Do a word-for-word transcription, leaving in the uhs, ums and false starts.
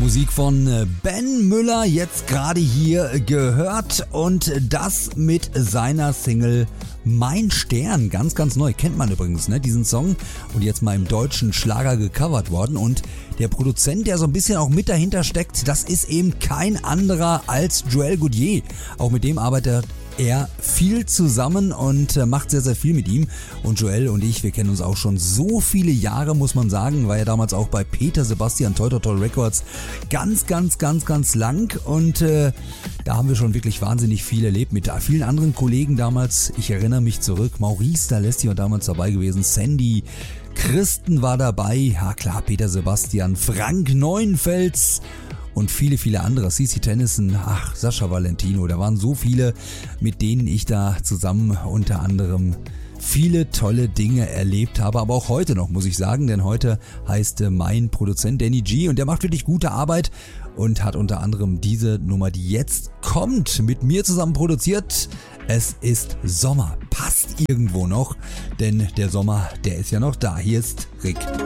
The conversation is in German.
Musik von Ben Müller, jetzt gerade hier gehört, und das mit seiner Single Mein Stern, ganz, ganz neu, kennt man übrigens, ne, diesen Song, und jetzt mal im deutschen Schlager gecovert worden, und der Produzent, der so ein bisschen auch mit dahinter steckt, das ist eben kein anderer als Joel Goudier. Auch mit dem arbeitet er viel zusammen und macht sehr, sehr viel mit ihm. Und Joel und ich, wir kennen uns auch schon so viele Jahre, muss man sagen. War ja damals auch bei Peter Sebastian Toi Toi Toi Records ganz, ganz, ganz, ganz lang. Und äh, da haben wir schon wirklich wahnsinnig viel erlebt mit vielen anderen Kollegen damals. Ich erinnere mich zurück, Maurice Dalesti war damals dabei gewesen, Sandy, Christen war dabei, ja klar, Peter Sebastian, Frank Neuenfels und viele, viele andere, Cici Tennison, ach, Sascha Valentino, da waren so viele, mit denen ich da zusammen unter anderem viele tolle Dinge erlebt habe, aber auch heute noch, muss ich sagen, denn heute heißt mein Produzent Danny G und der macht wirklich gute Arbeit und hat unter anderem diese Nummer, die jetzt kommt, mit mir zusammen produziert. Es ist Sommer, passt irgendwo noch, denn der Sommer, der ist ja noch da. Hier ist Rick.